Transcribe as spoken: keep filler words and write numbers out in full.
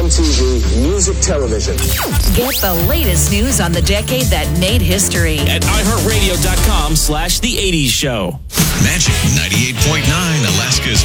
M T V Music Television. Get the latest news on the decade that made history at iHeartRadio.com slash The eighties Show. Magic ninety-eight point nine, Alaska's